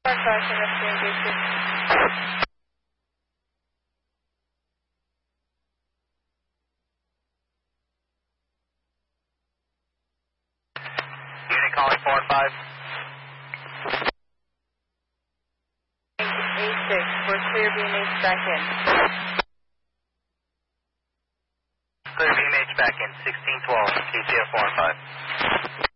Unit calling 4 and 5. A6, we're clear BMH back in. Clear BMH back in, 1612, KCF 4 and 5.